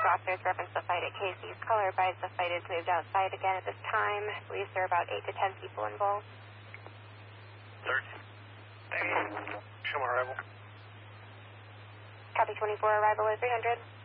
officers reference the fight at Casey's. Caller advised the fight is moved outside again at this time. Police are about 8 to 10 people involved. 30. Show my arrival. Copy 24, arrival is 300.